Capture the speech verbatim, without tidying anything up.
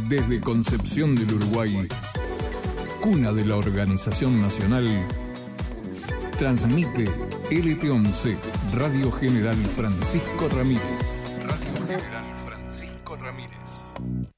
Desde Concepción del Uruguay, cuna de la Organización Nacional, transmite L T once, Radio General Francisco Ramírez. Radio General Francisco Ramírez.